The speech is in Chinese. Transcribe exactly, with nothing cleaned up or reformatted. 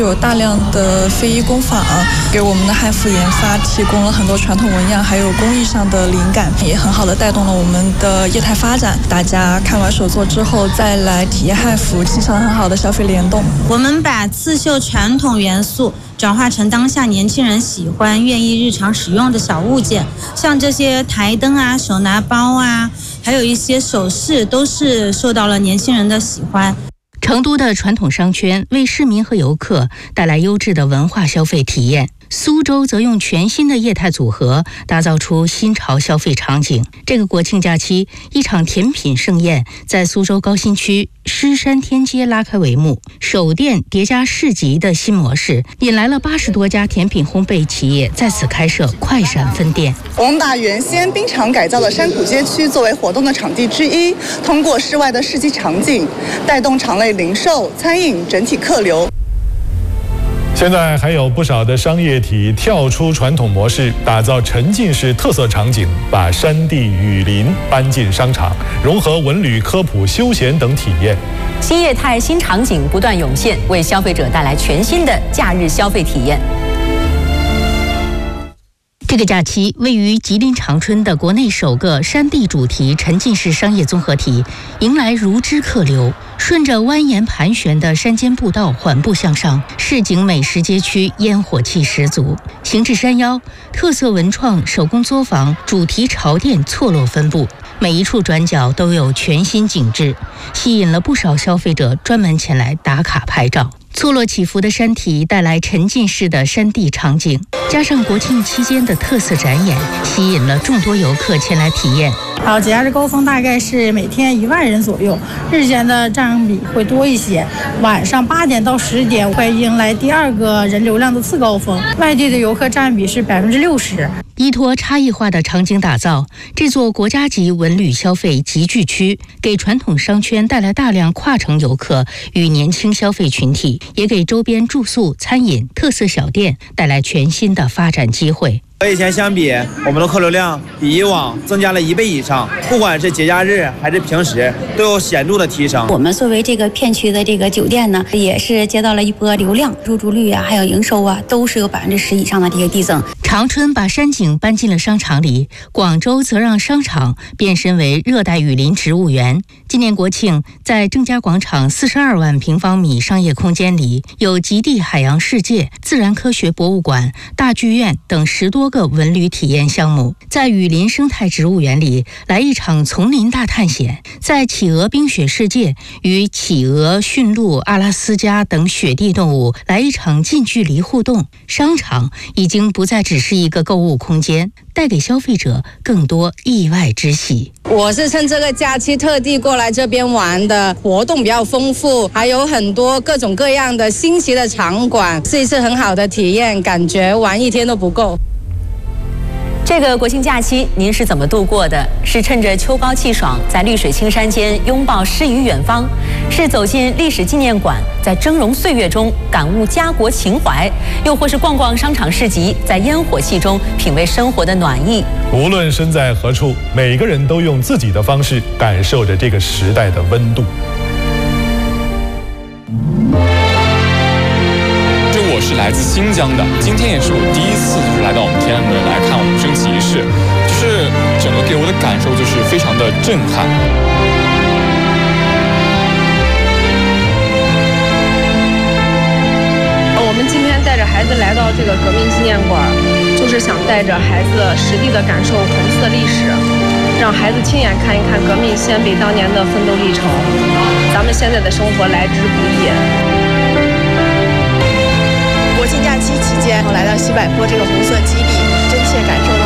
有大量的非遗工坊给我们的汉服研发提供了很多传统纹样还有工艺上的灵感，也很好的带动了我们的业态发展。大家看完手作之后再来体验汉服，形成了很好的消费联动。 我们把刺绣传统元素转化成当下年轻人喜欢愿意日常使用的小物件，像这些台灯啊、手拿包啊，还有一些首饰，都是受到了年轻人的喜欢。 成都的传统商圈为市民和游客带来优质的文化消费体验，苏州则用全新的业态组合打造出新潮消费场景。这个国庆假期，一场甜品盛宴在苏州高新区狮山天街拉开帷幕，首店叠加市集的新模式，引来了八十多家甜品烘焙企业在此开设快闪分店。 我们把原先冰场改造的山谷街区作为活动的场地之一，通过室外的市集场景，带动场内零售、餐饮整体客流。 现在还有不少的商业体跳出传统模式，打造沉浸式特色场景，把山地雨林搬进商场，融合文旅、科普、休闲等体验。 新业态、新场景不断涌现，为消费者带来全新的假日消费体验。 这个假期，位于吉林长春的国内首个山地主题沉浸式商业综合体迎来如织客流，顺着蜿蜒盘旋的山间步道缓步向上，市井美食街区烟火气十足。行至山腰，特色文创手工作坊、主题潮店错落分布，每一处转角都有全新景致，吸引了不少消费者专门前来打卡拍照。错落起伏的山体带来沉浸式的山地场景，加上国庆期间的特色展演，吸引了众多游客前来体验。 好，节假日高峰大概是每天一万人左右，日间的占比会多一些。晚上八点到十点会迎来第二个人流量的次高峰，外地的游客占比是百分之六十。 依托差异化的场景打造，这座国家级文旅消费集聚区，给传统商圈带来大量跨城游客与年轻消费群体，也给周边住宿、餐饮、特色小店带来全新的发展机会。 和以前相比，我们的客流量比以往增加了一倍以上，不管是节假日还是平时，都有显著的提升。 我们作为这个片区的这个酒店呢，也是接到了一波流量，入住率啊，还有营收啊，都是有百分之十以上的这个递增。 长春把山景搬进了商场里，广州则让商场变身为热带雨林植物园。今年国庆，在正佳广场四十二万平方米商业空间里，有极地海洋世界、自然科学博物馆、大剧院等十多个文旅体验项目。在雨林生态植物园里，来一场丛林大探险；在企鹅冰雪世界，与企鹅、驯鹿、阿拉斯加等雪地动物来一场近距离互动。商场已经不再只是一个购物空间，带给消费者更多意外之喜。 我是趁这个假期特地过来这边玩的，活动比较丰富，还有很多各种各样的新奇的场馆，是一次很好的体验，感觉玩一天都不够。 这个国庆假期您是怎么度过的？是趁着秋高气爽，在绿水青山间拥抱诗与远方，是走进历史纪念馆，在峥嵘岁月中感悟家国情怀，又或是逛逛商场市集，在烟火气中品味生活的暖意。 无论身在何处，每个人都用自己的方式感受着这个时代的温度。 我是来自新疆的，今天也是我第一次就是来到我们天安门来看我们升旗仪式，就是整个给我的感受就是非常的震撼。 我们今天带着孩子来到这个革命纪念馆，就是想带着孩子实地的感受红色历史，让孩子亲眼看一看革命先辈当年的奋斗历程，咱们现在的生活来之不易。 国庆假期期间，我来到西柏坡这个红色基地，真切感受